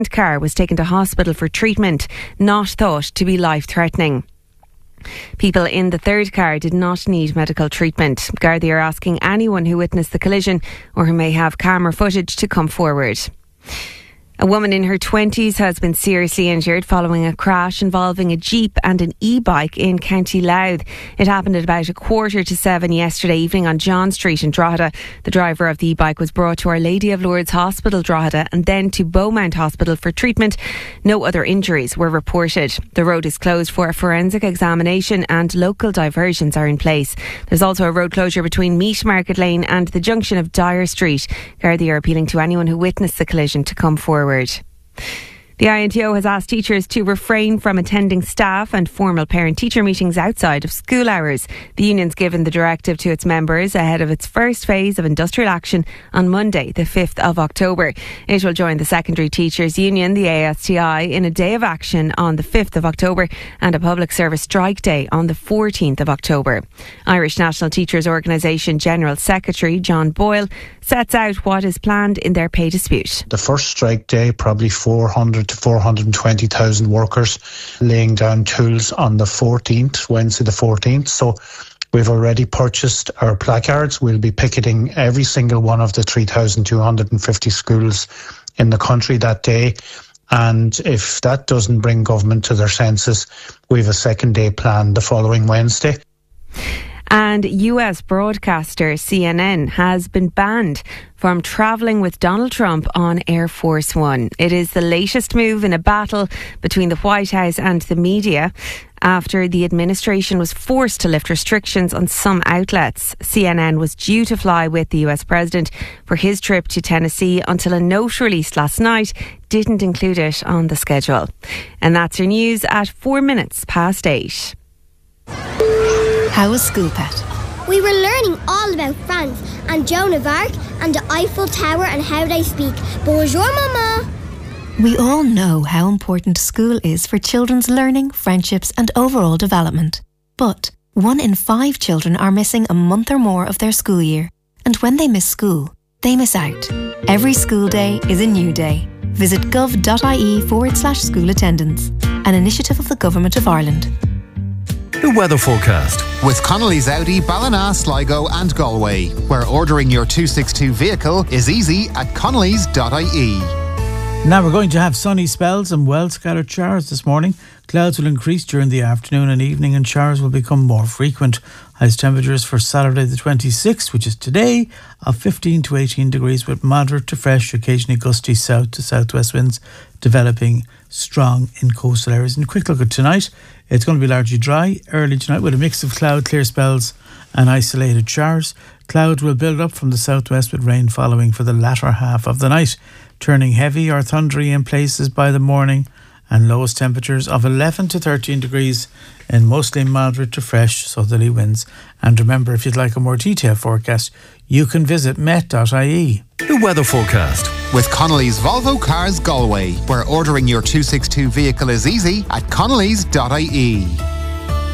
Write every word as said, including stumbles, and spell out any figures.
car was taken to hospital for treatment, not thought to be life-threatening. People in the third car did not need medical treatment. Gardaí are asking anyone who witnessed the collision or who may have camera footage to come forward. A woman in her twenties has been seriously injured following a crash involving a Jeep and an e-bike in County Louth. It happened at about a quarter to seven yesterday evening on John Street in Drogheda. The driver of the e-bike was brought to Our Lady of Lourdes Hospital, Drogheda, and then to Beaumont Hospital for treatment. No other injuries were reported. The road is closed for a forensic examination and local diversions are in place. There's also a road closure between Meat Market Lane and the junction of Dyer Street. Gardaí are appealing to anyone who witnessed the collision to come forward. The I N T O has asked teachers to refrain from attending staff and formal parent-teacher meetings outside of school hours. The union's given the directive to its members ahead of its first phase of industrial action on Monday, the fifth of October. It will join the Secondary Teachers Union, the A S T I, in a day of action on the fifth of October and a public service strike day on the fourteenth of October. Irish National Teachers Organisation General Secretary John Boyle sets out what is planned in their pay dispute. The first strike day, probably four hundred to four hundred twenty thousand workers laying down tools on the fourteenth, Wednesday the fourteenth. So we've already purchased our placards. We'll be picketing every single one of the three thousand two hundred fifty schools in the country that day. And if that doesn't bring government to their senses, we have a second day planned the following Wednesday. And U S broadcaster C N N has been banned from travelling with Donald Trump on Air Force One. It is the latest move in a battle between the White House and the media after the administration was forced to lift restrictions on some outlets. C N N was due to fly with the U S president for his trip to Tennessee until a note released last night didn't include it on the schedule. And that's your news at four minutes past eight. How was school, Pet? We were learning all about France and Joan of Arc and the Eiffel Tower and how they speak. Bonjour, Mama. We all know how important school is for children's learning, friendships and overall development. But one in five children are missing a month or more of their school year. And when they miss school, they miss out. Every school day is a new day. Visit gov.ie forward slash school attendance, an initiative of the Government of Ireland. The weather forecast with Connolly's Audi, Ballina, Sligo and Galway, where ordering your two sixty-two vehicle is easy at connellys dot I E. Now we're going to have sunny spells and well scattered showers this morning. Clouds will increase during the afternoon and evening and showers will become more frequent. Highest temperatures for Saturday the twenty-sixth, which is today, of fifteen to eighteen degrees with moderate to fresh, occasionally gusty south to southwest winds developing strong in coastal areas. And a quick look at tonight. It's going to be largely dry early tonight with a mix of cloud, clear spells and isolated showers. Clouds will build up from the southwest with rain following for the latter half of the night, turning heavy or thundery in places by the morning, and lowest temperatures of eleven to thirteen degrees in mostly moderate to fresh southerly winds. And remember, if you'd like a more detailed forecast, you can visit met dot I E. The weather forecast with Connolly's Volvo Cars Galway, where ordering your two sixty-two vehicle is easy at connellys dot I E.